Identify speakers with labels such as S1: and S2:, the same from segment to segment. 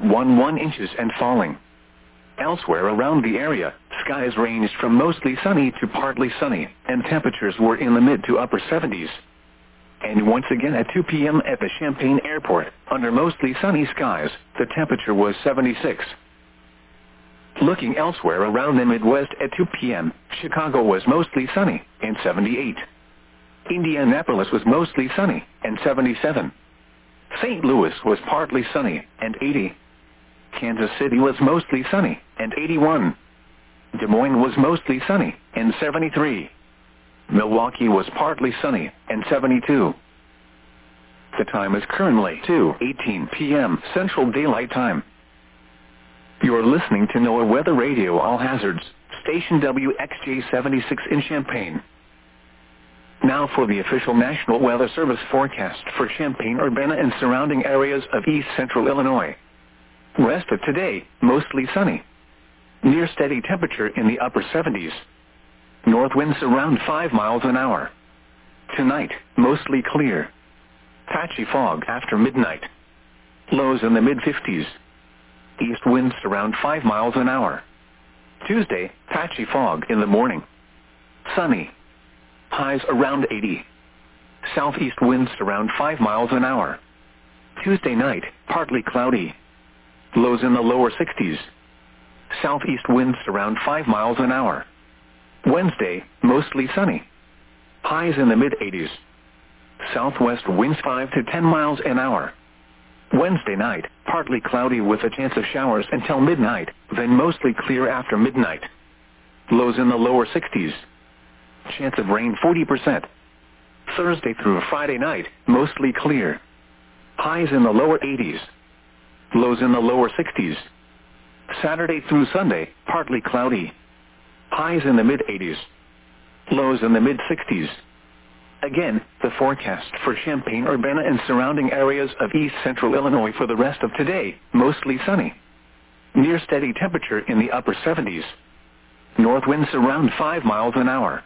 S1: 1 inches and falling. Elsewhere around the area, skies ranged from mostly sunny to partly sunny, and temperatures were in the mid to upper 70s. And once again at 2 p.m. at the Champaign Airport, under mostly sunny skies, the temperature was 76. Looking elsewhere around the Midwest at 2 p.m., Chicago was mostly sunny, and 78. Indianapolis was mostly sunny, and 77. St. Louis was partly sunny, and 80. Kansas City was mostly sunny, and 81. Des Moines was mostly sunny, and 73. Milwaukee was partly sunny, and 72. The time is currently 2:18 p.m. Central Daylight Time. You are listening to NOAA Weather Radio All Hazards, station WXJ-76 in Champaign. Now for the official National Weather Service forecast for Champaign-Urbana and surrounding areas of east central Illinois. Rest of today, mostly sunny. Near steady temperature in the upper 70s. North winds around 5 miles an hour. Tonight, mostly clear. Patchy fog after midnight. Lows in the mid-50s. East winds around 5 miles an hour. Tuesday, patchy fog in the morning. Sunny. Highs around 80. Southeast winds around 5 miles an hour. Tuesday night, partly cloudy. Lows in the lower 60s. Southeast winds around 5 miles an hour. Wednesday, mostly sunny. Highs in the mid-80s. Southwest winds 5 to 10 miles an hour. Wednesday night, partly cloudy with a chance of showers until midnight, then mostly clear after midnight. Lows in the lower 60s. Chance of rain 40%. Thursday through Friday night, mostly clear. Highs in the lower 80s. Lows in the lower 60s. Saturday through Sunday, partly cloudy. Highs in the mid-80s. Lows in the mid-60s. Again, the forecast for Champaign-Urbana and surrounding areas of east central Illinois for the rest of today, mostly sunny. Near steady temperature in the upper 70s. North winds around 5 miles an hour.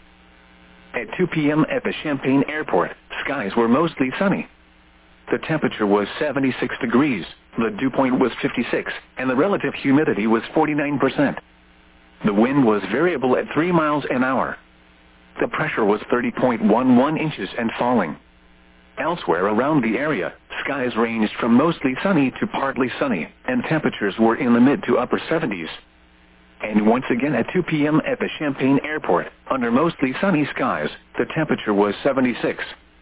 S1: At 2 p.m. at the Champaign Airport, skies were mostly sunny. The temperature was 76 degrees, the dew point was 56, and the relative humidity was 49%. The wind was variable at 3 miles an hour. The pressure was 30.11 inches and falling. Elsewhere around the area, skies ranged from mostly sunny to partly sunny, and temperatures were in the mid to upper 70s. And once again at 2 p.m. at the Champaign Airport, under mostly sunny skies, the temperature was 76.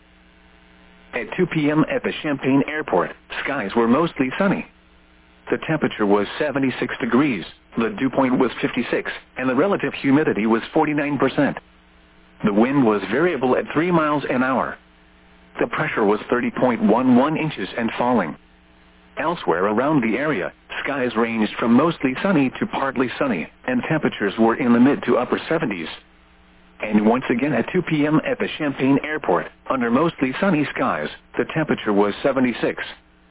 S1: At 2 p.m. at the Champaign Airport, skies were mostly sunny. The temperature was 76 degrees, the dew point was 56, and the relative humidity was 49%. The wind was variable at 3 miles an hour. The pressure was 30.11 inches and falling. Elsewhere around the area, skies ranged from mostly sunny to partly sunny, and temperatures were in the mid to upper 70s. And once again at 2 p.m. at the Champaign Airport, under mostly sunny skies, the temperature was 76.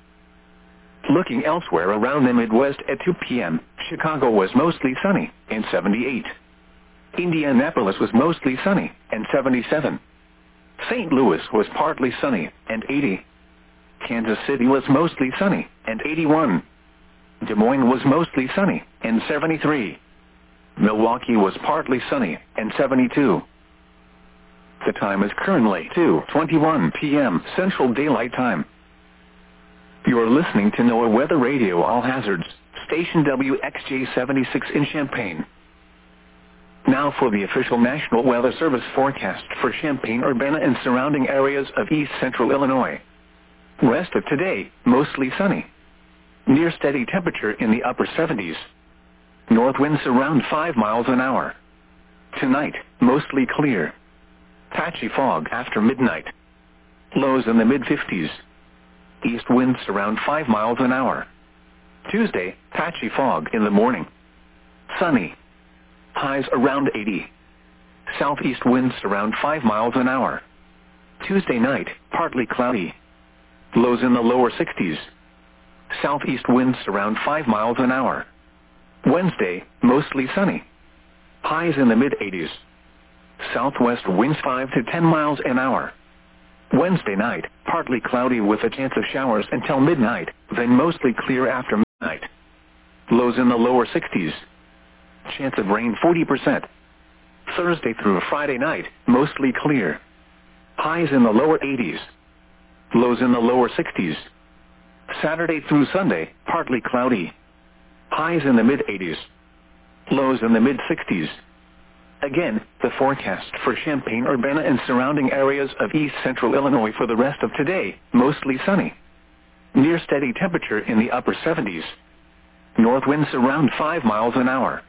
S1: Looking elsewhere around the Midwest at 2 p.m., Chicago was mostly sunny, and 78. Indianapolis was mostly sunny, and 77. St. Louis was partly sunny, and 80. Kansas City was mostly sunny, and 81. Des Moines was mostly sunny, and 73. Milwaukee was partly sunny, and 72. The time is currently 2:21 p.m. Central Daylight Time. You are listening to NOAA Weather Radio All Hazards, station WXJ-76 in Champaign. Now for the official National Weather Service forecast for Champaign-Urbana and surrounding areas of east central Illinois. Rest of today, mostly sunny. Near steady temperature in the upper 70s. North winds around 5 miles an hour. Tonight, mostly clear. Patchy fog after midnight. Lows in the mid-50s. East winds around 5 miles an hour. Tuesday, patchy fog in the morning. Sunny. Highs around 80. Southeast winds around 5 miles an hour. Tuesday night, partly cloudy. Lows in the lower 60s. Southeast winds around 5 miles an hour. Wednesday, mostly sunny. Highs in the mid-80s. Southwest winds 5 to 10 miles an hour. Wednesday night, partly cloudy with a chance of showers until midnight, then mostly clear after Lows in the lower 60s. Chance of rain 40%. Thursday through Friday night, mostly clear. Highs in the lower 80s. Lows in the lower 60s. Saturday through Sunday, partly cloudy. Highs in the mid-80s. Lows in the mid-60s. Again, the forecast for Champaign-Urbana and surrounding areas of east central Illinois for the rest of today, mostly sunny. Near steady temperature in the upper 70s. North winds around 5 miles an hour.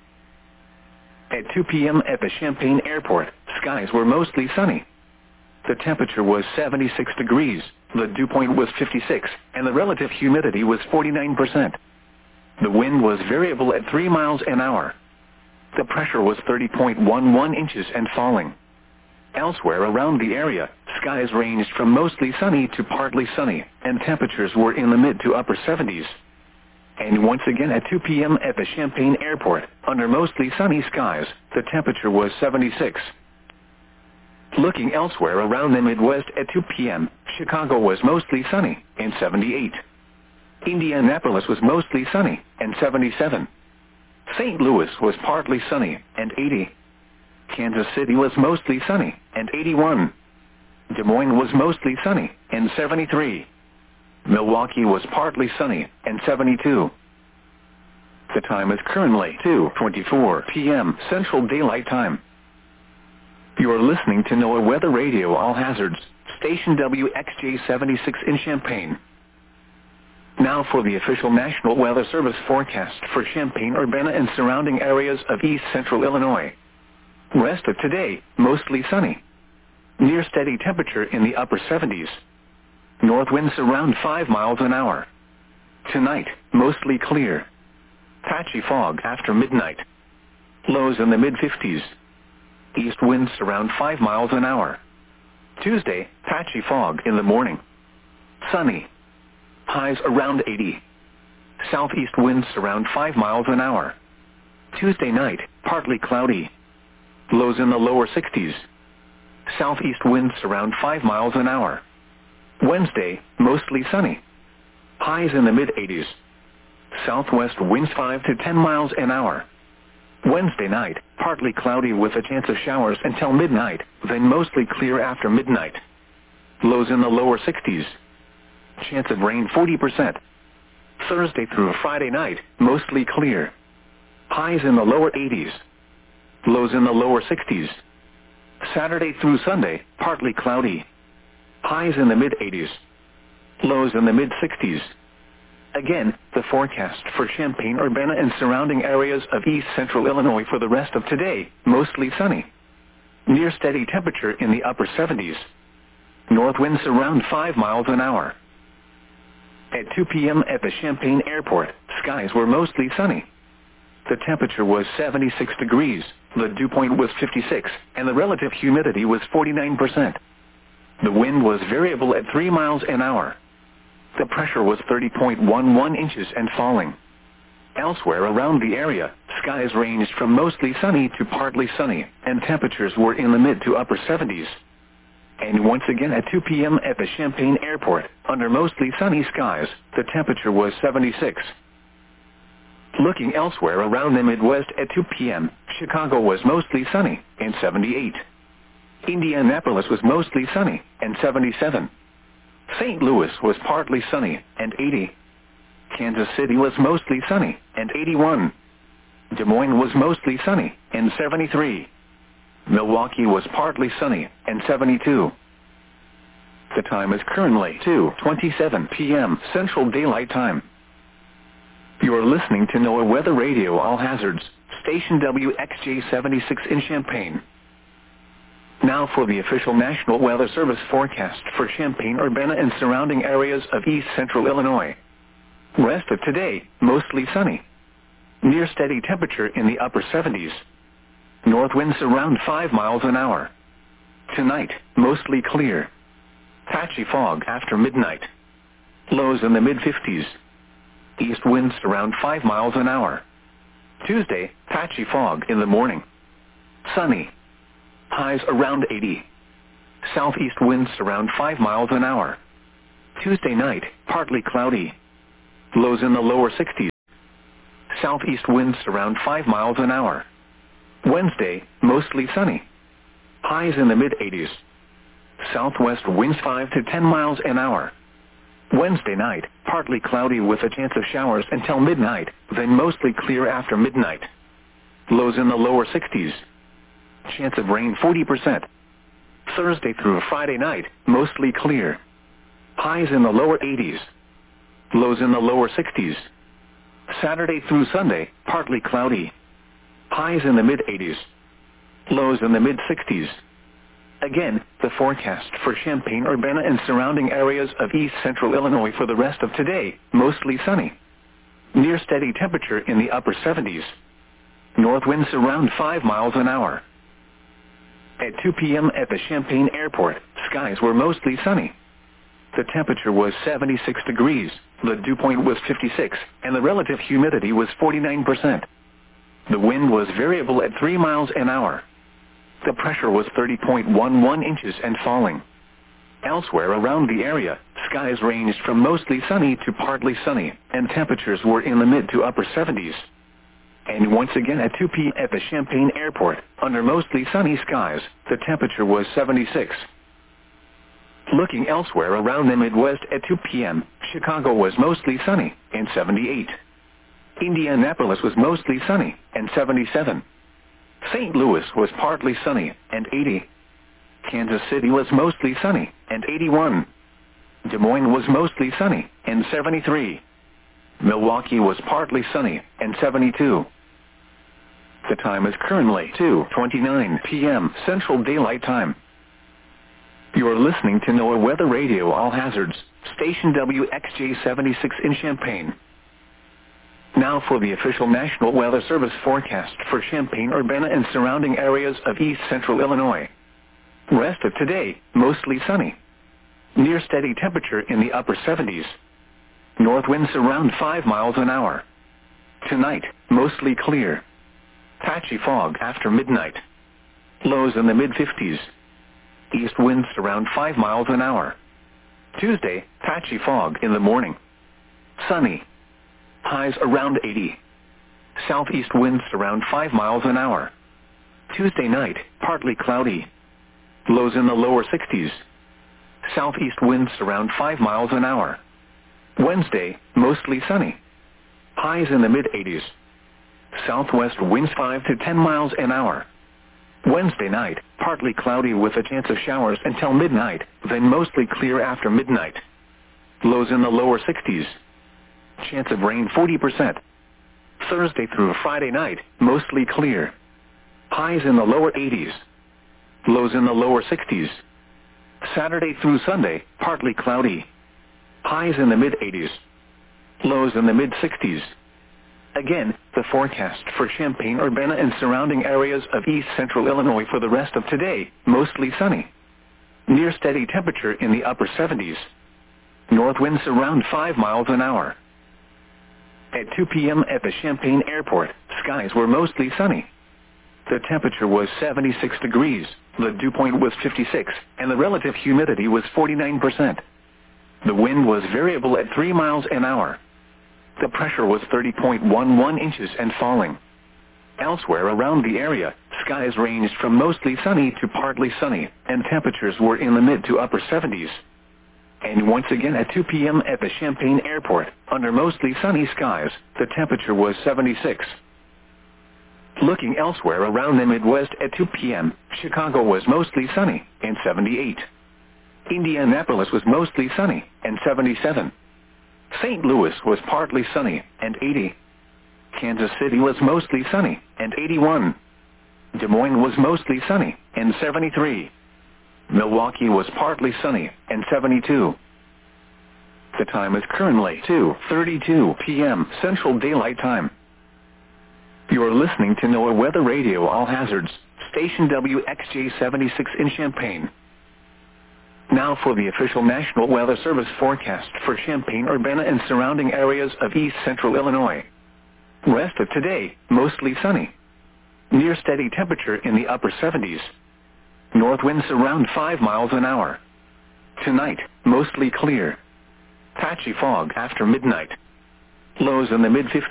S1: At 2 p.m. at the Champaign Airport, skies were mostly sunny. The temperature was 76 degrees, the dew point was 56, and the relative humidity was 49%. The wind was variable at 3 miles an hour. The pressure was 30.11 inches and falling. Elsewhere around the area, skies ranged from mostly sunny to partly sunny, and temperatures were in the mid to upper 70s. And once again at 2 p.m. at the Champaign Airport, under mostly sunny skies, the temperature was 76. Looking elsewhere around the Midwest at 2 p.m., Chicago was mostly sunny, and 78. Indianapolis was mostly sunny, and 77. St. Louis was partly sunny, and 80. Kansas City was mostly sunny, and 81. Des Moines was mostly sunny, and 73. Milwaukee was partly sunny, and 72. The time is currently 2:24 p.m. Central Daylight Time. You are listening to NOAA Weather Radio All Hazards, station WXJ-76 in Champaign. Now for the official National Weather Service forecast for Champaign-Urbana and surrounding areas of east central Illinois. Rest of today, mostly sunny. Near steady temperature in the upper 70s. North winds around 5 miles an hour. Tonight, mostly clear. Patchy fog after midnight. Lows in the mid-50s. East winds around 5 miles an hour. Tuesday, patchy fog in the morning. Sunny. Highs around 80. Southeast winds around 5 miles an hour. Tuesday night, partly cloudy. Lows in the lower 60s. Southeast winds around 5 miles an hour. Wednesday, mostly sunny. Highs in the mid-80s. Southwest winds 5 to 10 miles an hour. Wednesday night, partly cloudy with a chance of showers until midnight, then mostly clear after midnight. Lows in the lower 60s. Chance of rain 40%. Thursday through Friday night, mostly clear. Highs in the lower 80s. Lows in the lower 60s. Saturday through Sunday, partly cloudy. Highs in the mid-80s. Lows in the mid-60s. Again, the forecast for Champaign-Urbana and surrounding areas of east central Illinois for the rest of today, mostly sunny. Near steady temperature in the upper 70s. North winds around 5 miles an hour. At 2 p.m. at the Champaign Airport, skies were mostly sunny. The temperature was 76 degrees, the dew point was 56, and the relative humidity was 49%. The wind was variable at 3 miles an hour. The pressure was 30.11 inches and falling. Elsewhere around the area, skies ranged from mostly sunny to partly sunny, and temperatures were in the mid to upper 70s. And once again at 2 p.m. at the Champaign Airport, under mostly sunny skies, the temperature was 76. Looking elsewhere around the Midwest at 2 p.m., Chicago was mostly sunny, and 78. Indianapolis was mostly sunny, and 77. St. Louis was partly sunny, and 80. Kansas City was mostly sunny, and 81. Des Moines was mostly sunny, and 73. Milwaukee was partly sunny, and 72. The time is currently 2:27 p.m. Central Daylight Time. You are listening to NOAA Weather Radio All Hazards, station WXJ-76 in Champaign. Now for the official National Weather Service forecast for Champaign-Urbana and surrounding areas of east central Illinois. Rest of today, mostly sunny. Near steady temperature in the upper 70s. North winds around 5 miles an hour. Tonight, mostly clear. Patchy fog after midnight. Lows in the mid-50s. East winds around 5 miles an hour. Tuesday, patchy fog in the morning. Sunny. Highs around 80. Southeast winds around 5 miles an hour. Tuesday night, partly cloudy. Lows in the lower 60s. Southeast winds around 5 miles an hour. Wednesday, mostly sunny. Highs in the mid-80s. Southwest winds 5 to 10 miles an hour. Wednesday night, partly cloudy with a chance of showers until midnight, then mostly clear after midnight. Lows in the lower 60s. Chance of rain 40%. Thursday through Friday night, mostly clear. Highs in the lower 80s. Lows in the lower 60s. Saturday through Sunday, partly cloudy. Highs in the mid-80s. Lows in the mid-60s. Again, the forecast for Champaign-Urbana and surrounding areas of east central Illinois for the rest of today, mostly sunny. Near steady temperature in the upper 70s. North winds around 5 miles an hour. At 2 p.m. at the Champaign Airport, skies were mostly sunny. The temperature was 76 degrees, the dew point was 56, and the relative humidity was 49%. The wind was variable at 3 miles an hour. The pressure was 30.11 inches and falling. Elsewhere around the area, skies ranged from mostly sunny to partly sunny, and temperatures were in the mid to upper 70s. And once again at 2 p.m. at the Champaign Airport, under mostly sunny skies, the temperature was 76. Looking elsewhere around the Midwest at 2 p.m., Chicago was mostly sunny, and 78. Indianapolis was mostly sunny, and 77. St. Louis was partly sunny, and 80. Kansas City was mostly sunny, and 81. Des Moines was mostly sunny, and 73. Milwaukee was partly sunny, and 72. The time is currently 2:29 p.m. Central Daylight Time. You are listening to NOAA Weather Radio All Hazards, station WXJ-76 in Champaign. Now for the official National Weather Service forecast for Champaign-Urbana and surrounding areas of east central Illinois. Rest of today, mostly sunny. Near steady temperature in the upper 70s. North winds around 5 miles an hour. Tonight, mostly clear. Patchy fog after midnight. Lows in the mid-50s. East winds around 5 miles an hour. Tuesday, patchy fog in the morning. Sunny. Highs around 80. Southeast winds around 5 miles an hour. Tuesday night, partly cloudy. Lows in the lower 60s. Southeast winds around 5 miles an hour. Wednesday, mostly sunny. Highs in the mid-80s. Southwest winds 5 to 10 miles an hour. Wednesday night, partly cloudy with a chance of showers until midnight, then mostly clear after midnight. Lows in the lower 60s. Chance of rain 40%. Thursday through Friday night, mostly clear. Highs in the lower 80s. Lows in the lower 60s. Saturday through Sunday, partly cloudy. Highs in the mid-80s. Lows in the mid-60s. Again, the forecast for Champaign-Urbana and surrounding areas of east central Illinois for the rest of today, mostly sunny. Near steady temperature in the upper 70s. North winds around 5 miles an hour. At 2 p.m. at the Champaign Airport, skies were mostly sunny. The temperature was 76 degrees, the dew point was 56, and the relative humidity was 49%. The wind was variable at 3 miles an hour. The pressure was 30.11 inches and falling. Elsewhere around the area, skies ranged from mostly sunny to partly sunny, and temperatures were in the mid to upper 70s. And once again at 2 p.m. at the Champaign Airport, under mostly sunny skies, the temperature was 76. Looking elsewhere around the Midwest at 2 p.m., Chicago was mostly sunny, and 78. Indianapolis was mostly sunny, and 77. St. Louis was partly sunny, and 80. Kansas City was mostly sunny, and 81. Des Moines was mostly sunny, and 73. Milwaukee was partly sunny, and 72. The time is currently 2:32 p.m. Central Daylight Time. You are listening to NOAA Weather Radio All Hazards, station WXJ-76 in Champaign. Now for the official National Weather Service forecast for Champaign-Urbana and surrounding areas of east central Illinois. Rest of today, mostly sunny. Near steady temperature in the upper 70s. North winds around 5 miles an hour. Tonight, mostly clear. Patchy fog after midnight. Lows in the mid-50s.